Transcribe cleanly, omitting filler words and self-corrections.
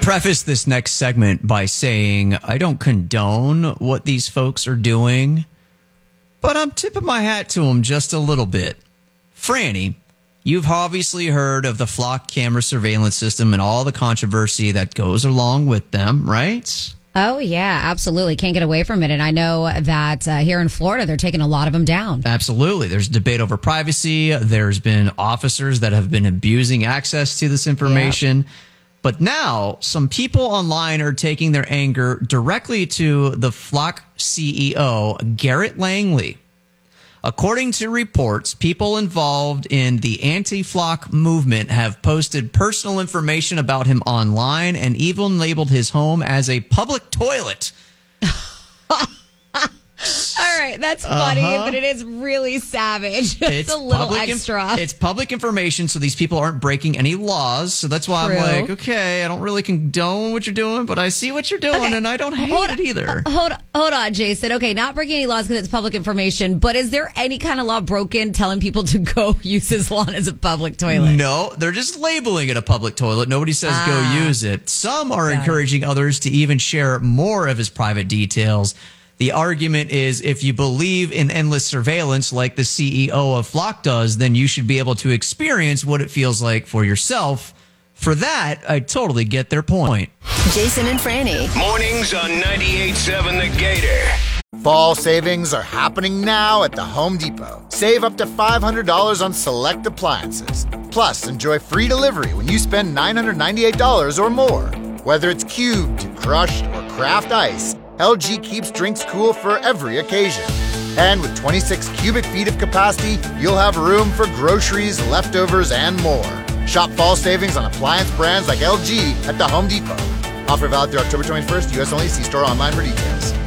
preface this next segment by saying I don't condone what these folks are doing, but I'm tipping my hat to them just a little bit. Franny, you've obviously heard of the flock camera surveillance system and all the controversy that goes along with them, right? Oh, yeah, absolutely. Can't get away from it. And I know that here in Florida, they're taking a lot of them down. Absolutely. There's debate over privacy. There's been officers that have been abusing access to this information. Yep. But now some people online are taking their anger directly to the Flock CEO, Garrett Langley. According to reports, people involved in the anti-Flock movement have posted personal information about him online and even labeled his home as a public toilet. All right, that's funny, but it is really savage. It's a little extra. It's public information, so these people aren't breaking any laws. So that's why I'm like, okay, I don't really condone what you're doing, but I see what you're doing, and I don't hate it either. Hold on, Jason. Okay, not breaking any laws because it's public information, but is there any kind of law broken telling people to go use his lawn as a public toilet? No, they're just labeling it a public toilet. Nobody says go use it. Some are encouraging others to even share more of his private details. The argument is if you believe in endless surveillance like the CEO of Flock does, then you should be able to experience what it feels like for yourself. For that, I totally get their point. Jason and Franny. Mornings on 98.7 The Gator. Fall savings are happening now at the Home Depot. Save up to $500 on select appliances. Plus, enjoy free delivery when you spend $998 or more. Whether it's cubed, crushed, or craft ice, LG keeps drinks cool for every occasion. And with 26 cubic feet of capacity, you'll have room for groceries, leftovers, and more. Shop fall savings on appliance brands like LG at the Home Depot. Offer valid through October 21st. U.S. only. See store online for details.